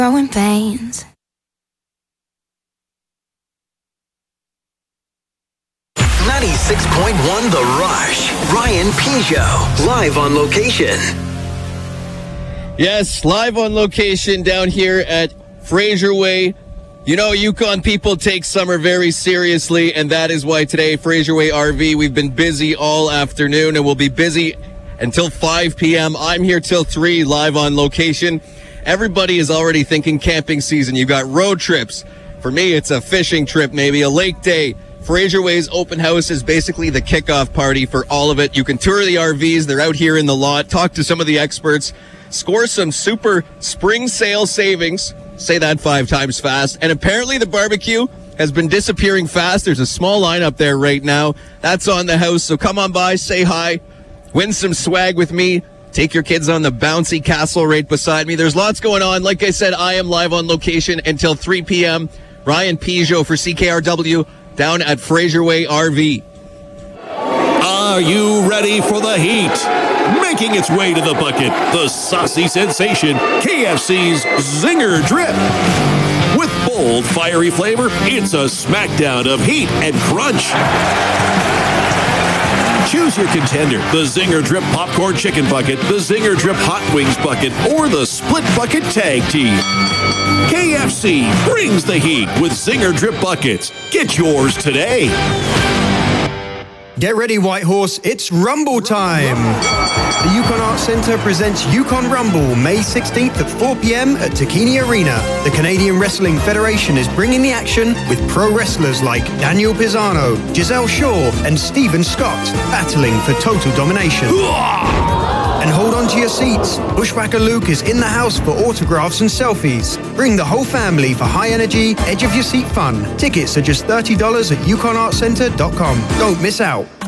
growing pains. .1 The Rush. Ryan Peugeot, live on location. Yes, live on location down here at Fraser Way. You know, Yukon people take summer very seriously, and that is why today, Fraser Way RV, we've been busy all afternoon, and we'll be busy until 5 p.m. I'm here till 3, live on location. Everybody is already thinking camping season. You've got road trips. For me, it's a fishing trip, maybe a lake day. Fraser Way's open house is basically the kickoff party for all of it. You can tour the RVs. They're out here in the lot. Talk to some of the experts. Score some super spring sale savings. Say that 5 times fast. And apparently the barbecue has been disappearing fast. There's a small line up there right now. That's on the house. So come on by, say hi, win some swag with me. Take your kids on the bouncy castle right beside me. There's lots going on. Like I said, I am live on location until 3 p.m. Ryan Peugeot for CKRW. Down at Fraser Way RV. Are you ready for the heat? Making its way to the bucket, the saucy sensation, KFC's Zinger Drip. With bold, fiery flavor, it's a smackdown of heat and crunch. Choose your contender, the Zinger Drip Popcorn Chicken Bucket, the Zinger Drip Hot Wings Bucket, or the Split Bucket Tag Team. KFC brings the heat with Zinger Drip Buckets. Get yours today. Get ready, Whitehorse, it's Rumble time! The Yukon Arts Centre presents Yukon Rumble, May 16th at 4 p.m. at Takini Arena. The Canadian Wrestling Federation is bringing the action with pro wrestlers like Daniel Pisano, Giselle Shaw, and Steven Scott battling for total domination. And hold on to your seats. Bushwhacker Luke is in the house for autographs and selfies. Bring the whole family for high energy, edge of your seat fun. Tickets are just $30 at yukonartcenter.com. Don't miss out.